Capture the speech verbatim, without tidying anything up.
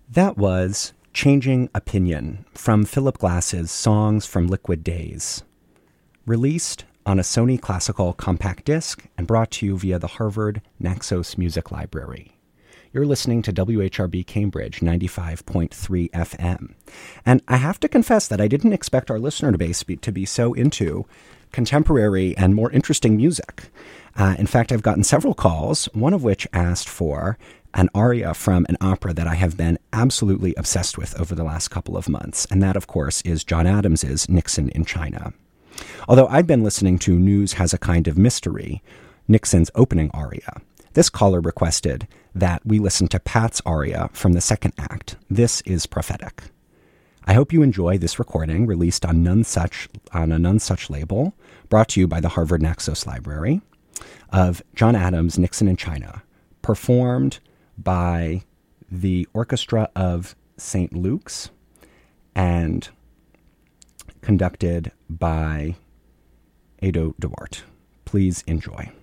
That was Changing Opinion from Philip Glass's Songs from Liquid Days, released on a Sony Classical compact disc and brought to you via the Harvard Naxos Music Library. You're listening to W H R B Cambridge ninety-five point three F M. And I have to confess that I didn't expect our listener base to be so into contemporary and more interesting music. Uh, in fact, I've gotten several calls, one of which asked for an aria from an opera that I have been absolutely obsessed with over the last couple of months. And that, of course, is John Adams's Nixon in China. Although I've been listening to News Has a Kind of Mystery, Nixon's opening aria, this caller requested that we listen to Pat's aria from the second act. This is prophetic. I hope you enjoy this recording, released on None Such on a None Such label, brought to you by the Harvard Naxos Library, of John Adams' Nixon in China, performed by the Orchestra of Saint Luke's and conducted by Edo Duarte. Please enjoy.